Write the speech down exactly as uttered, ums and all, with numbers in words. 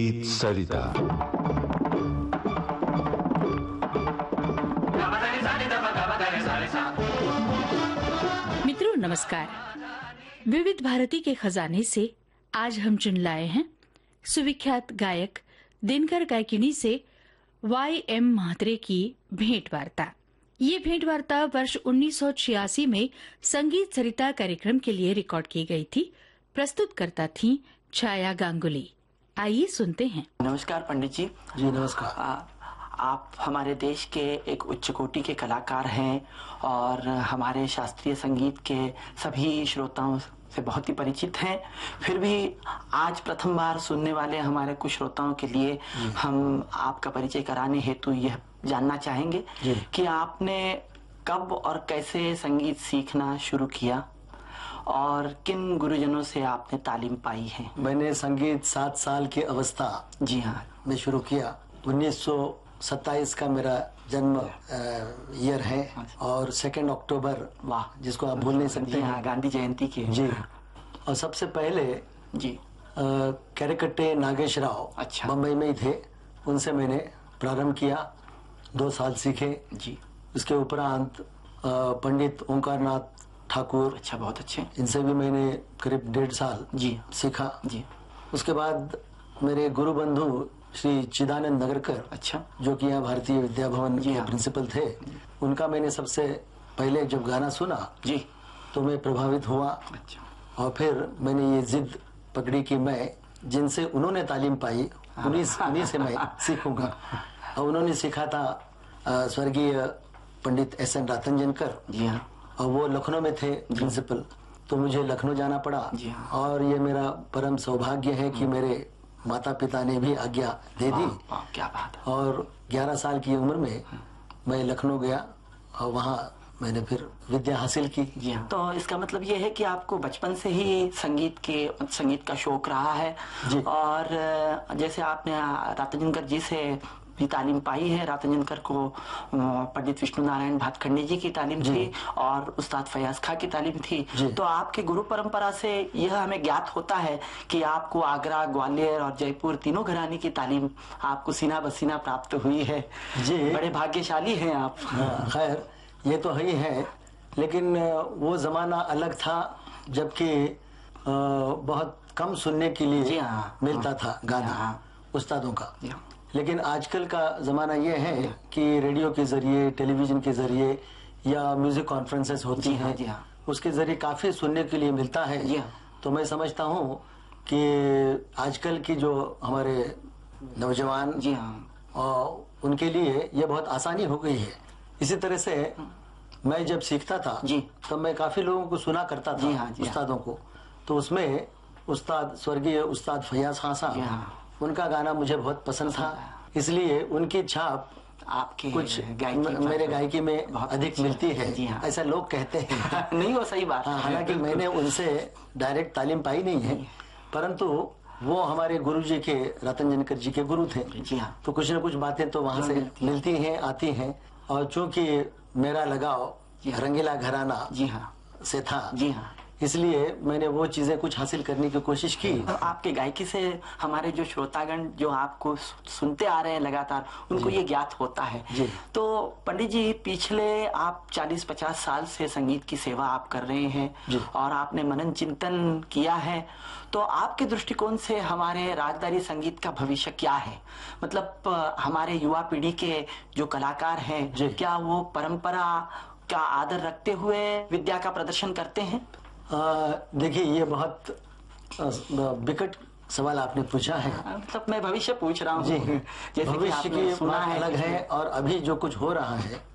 सरिता। मित्रों नमस्कार। विविध भारती के खजाने से आज हम चुन लाए हैं सुविख्यात गायक दिनकर गायकिनी से वाई एम म्हात्रे की भेंट वार्ता। ये भेंट वार्ता वर्ष उन्नीस सौ छियासी में संगीत सरिता कार्यक्रम के लिए रिकॉर्ड की गई थी। प्रस्तुत करता थी छाया गांगुली। आइए सुनते हैं। नमस्कार पंडित जी। जी नमस्कार। आ, आप हमारे देश के एक उच्च कोटि के कलाकार हैं और हमारे शास्त्रीय संगीत के सभी श्रोताओं से बहुत ही परिचित हैं। फिर भी आज प्रथम बार सुनने वाले हमारे कुछ श्रोताओं के लिए हम आपका परिचय कराने हेतु यह जानना चाहेंगे कि आपने कब और कैसे संगीत सीखना शुरू किया और किन गुरुजनों से आपने तालीम पाई है। मैंने संगीत सात साल की अवस्था जी हाँ में शुरू किया। उन्नीस सौ सत्ताईस का मेरा जन्म ईयर है और सेकेंड अक्टूबर वाह जिसको आप भूल नहीं सकते हैं, हाँ, गांधी जयंती की जी। और सबसे पहले जी कैरेकट्टे नागेश राव अच्छा बम्बई में ही थे, उनसे मैंने प्रारंभ किया। दो साल सीखे जी। उसके उपरांत पंडित ओंकारनाथ ठाकुर अच्छा बहुत अच्छे, इनसे भी मैंने करीब डेढ़ साल जी सीखा जी। उसके बाद मेरे गुरु बंधु श्री चिदानंद नगरकर अच्छा जो कि यहाँ भारतीय विद्या भवन के हाँ। प्रिंसिपल थे, उनका मैंने सबसे पहले जब गाना सुना जी तो मैं प्रभावित हुआ। अच्छा। और फिर मैंने ये जिद पकड़ी कि मैं जिनसे उन्होंने तालीम पाई उन्हीं उन्हीं से मैं सीखूंगा। और उन्होंने सीखा था स्वर्गीय पंडित एस एन रातंजनकर जी हाँ। और वो लखनऊ में थे प्रिंसिपल, तो मुझे लखनऊ जाना पड़ा। हाँ। और ये मेरा परम सौभाग्य है कि मेरे माता पिता ने भी आज्ञा दे दी। क्या बात है। और ग्यारह साल की उम्र में मैं लखनऊ गया और वहाँ मैंने फिर विद्या हासिल की। जी हाँ। तो इसका मतलब ये है कि आपको बचपन से ही संगीत के संगीत का शौक रहा है जी। और जैसे आपने रातंजनकर जी से भी तालीम पाई है। रातंजनकर को पंडित विष्णु नारायण भातखंडे जी की तालीम थी और उस्ताद फयाज खां की तालीम थी। तो आपके गुरु परंपरा से यह हमें ज्ञात होता है कि आपको आगरा, ग्वालियर और जयपुर तीनों घराने की तालीम आपको सीना बसीना प्राप्त हुई है। जी बड़े भाग्यशाली हैं आप। खैर ये तो ही है, लेकिन वो जमाना अलग था जबकि बहुत कम सुनने के लिए हाँ, मिलता हाँ, था गाना हाँ, उस्तादों का। लेकिन आजकल का जमाना ये है कि रेडियो के जरिए, टेलीविजन के जरिए या म्यूजिक कॉन्फ्रेंसेस होती हैं, जी हाँ। उसके जरिए काफी सुनने के लिए मिलता है। जी हाँ। तो मैं समझता हूँ कि आजकल की जो हमारे नौजवान जी हाँ और उनके लिए ये बहुत आसानी हो गई है। इसी तरह से मैं जब सीखता था जी तब मैं काफी लोगों को सुना करता था जी हाँ, जी उस्तादों को। तो उसमें उस्ताद स्वर्गीय उस्ताद फयाज खां साहब, उनका गाना मुझे बहुत पसंद था, इसलिए उनकी छाप आपके कुछ गायकी मेरे गायकी में अधिक मिलती है। जी हाँ। ऐसा लोग कहते हैं। नहीं वो सही बात है। हालांकि मैंने उनसे डायरेक्ट तालीम पाई नहीं है, परंतु वो हमारे गुरु जी के रातंजनकर जी के गुरु थे। जी हाँ। तो कुछ न कुछ बातें तो वहाँ से मिलती हैं, आती हैं। और चूंकि मेरा लगाव रंगीला घराना जी हाँ से था, जी हाँ, इसलिए मैंने वो चीजें कुछ हासिल करने की कोशिश की। तो आपके गायकी से हमारे जो श्रोतागण जो आपको सुनते आ रहे हैं लगातार, उनको ये ज्ञात होता है। जी। तो पंडित जी पिछले आप चालीस पचास साल से संगीत की सेवा आप कर रहे हैं और आपने मनन चिंतन किया है। तो आपके दृष्टिकोण से हमारे रागदारी संगीत का भविष्य क्या है? मतलब हमारे युवा पीढ़ी के जो कलाकार हैं, क्या वो परंपरा का आदर रखते हुए विद्या का प्रदर्शन करते हैं? देखिए ये बहुत विकट सवाल आपने पूछा है। मतलब मैं भविष्य पूछ रहा हूँ। जी जैसे भविष्य की सुना बात है अलग है और अभी जो कुछ हो रहा है